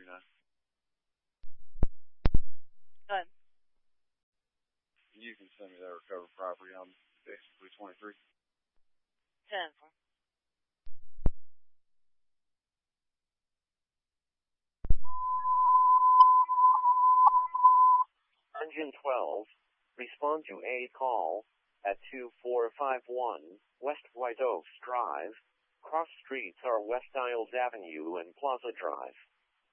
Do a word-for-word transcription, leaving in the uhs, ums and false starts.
nine. Good. You can send me that recovered property on basically twenty-three. ten. Engine twelve, respond to a call at two four five one West White Oaks Drive. Cross streets are West Isles Avenue and Plaza Drive.